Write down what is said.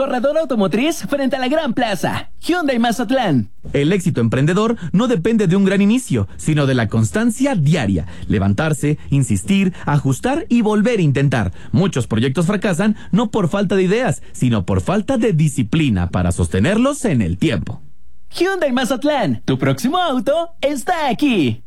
corredor automotriz frente a la Gran Plaza. Hyundai Mazatlán. El éxito emprendedor no depende de un gran inicio, sino de la constancia diaria. Levantarse, insistir, ajustar y volver a intentar. Muchos proyectos fracasan no por falta de ideas, sino por falta de disciplina para sostenerlos en el tiempo. Hyundai Mazatlán. Tu próximo auto está aquí.